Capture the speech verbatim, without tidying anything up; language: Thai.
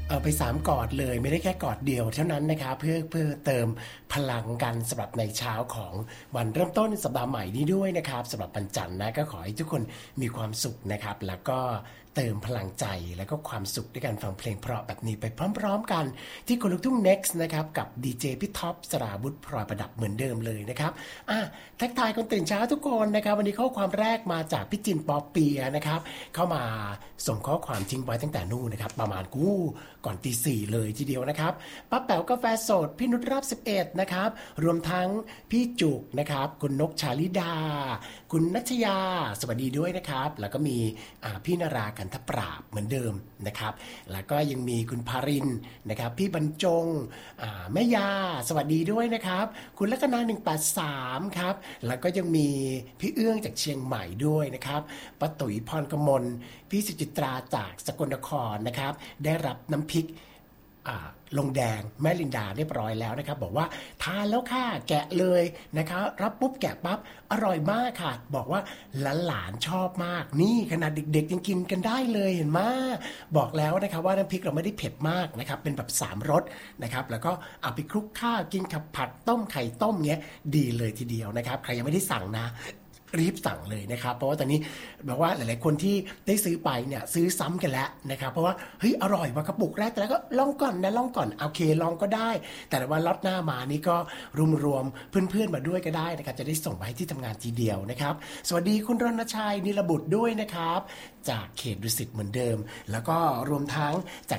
เออไปสามกอดเลยไม่ได้แค่กอดเดียวเท่านั้นนะครับเพื่อเพื่อเติมพลังกันสำหรับในเช้าของวันเริ่มต้นสัปดาห์ใหม่นี้ด้วยนะครับสำหรับวันจันทร์นะก็ขอให้ทุกคนมีความสุขนะครับแล้วก็เติมพลังใจแล้วก็ความสุขด้วยการฟังเพลงเพราะแบบนี้ไปพร้อมๆกันที่คนลุกทุ่ง Next นะครับกับดีเจพี่ท็อปสราวุธพลอยประดับเหมือนเดิมเลยนะครับอ่ะทักทายคนตื่นเช้าทุกคนนะครับวันนี้ข้อความแรกมาจากพี่จินปอเปียนะครับเข้ามาส่งข้อความทิ้งไว้ตั้งแต่นู่นนะครับประมาณกู้ก่อนตีสี่เลยทีเดียวนะครับป้าแป๋วกาแฟสดพี่นุชรอบสิบเอ็ดนะครับรวมทั้งพี่จุกนะครับคุณนกชาลิดาคุณนัชยาสวัสดีด้วยนะครับแล้วก็มีพี่นารากันทปราบเหมือนเดิมนะครับแล้วก็ยังมีคุณภารินนะครับพี่บรรจงแม่ยาสวัสดีด้วยนะครับคุณลัคนาหนึ่งแปดสามครับแล้วก็ยังมีพี่เอื้องจากเชียงใหม่ด้วยนะครับป้าตุ๋ยพรกมลพี่สุจิตราจากสกลนครนะครับได้รับน้ำพริกลงแดงแม่ลินดาเรียบร้อยแล้วนะครับบอกว่าทานแล้วค่ะแกะเลยนะครับรับปุ๊บแกะปั๊บอร่อยมากค่ะบอกว่าหลานๆชอบมากนี่ขนาดเด็กๆยังกินกันได้เลยเห็นไหมบอกแล้วนะครับว่าน้ำพริกเราไม่ได้เผ็ดมากนะครับเป็นแบบสามรสนะครับแล้วก็เอาไปคลุกข้าวกินกับผัดต้มไข่ต้มเงี้ยดีเลยทีเดียวนะครับใครยังไม่ได้สั่งนะรีบสั่งเลยนะครับเพราะว่าตอนนี้แบบว่าหลายๆคนที่ได้ซื้อไปเนี่ยซื้อซ้ำกันแล้วนะครับเพราะว่าเฮ้ยอร่อยว่ากระปุกแรกแต่แล้วก็ลองก่อนนะลองก่อนโอเคลองก็ได้แต่ว่าล็อตหน้ามานี่ก็รวมๆเพื่อนๆมาด้วยก็ได้นะครับจะได้ส่งไปให้ที่ทำงานทีเดียวนะครับสวัสดีคุณรณชัยนิรบุตรด้วยนะครับจากเขตดุสิตเหมือนเดิมแล้วก็รวมทั้งจาก